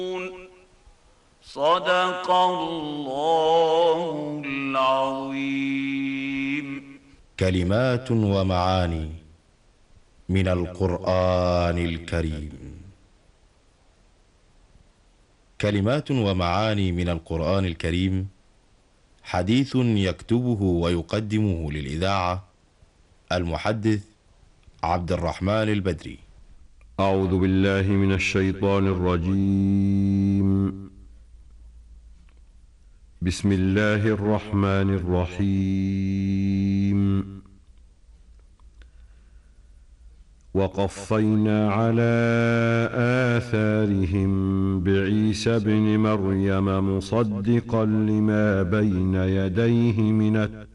صدق الله العظيم. كلمات ومعاني من القرآن الكريم. كلمات ومعاني من القرآن الكريم حديث يكتبه ويقدمه للإذاعة المحدث عبد الرحمن البدري. أعوذ بالله من الشيطان الرجيم. بسم الله الرحمن الرحيم. وقفينا على آثارهم بعيسى ابن مريم مصدقا لما بين يديه من التوراة